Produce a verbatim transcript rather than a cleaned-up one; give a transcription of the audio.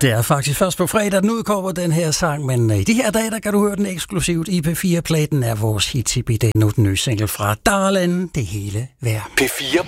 Det er faktisk først på fredag, den udkommer den her sang, men i de her dage, der kan du høre den eksklusivt i P fire Play. Den er vores hit i den nu den nye single fra Darlene, Det hele værd. P fire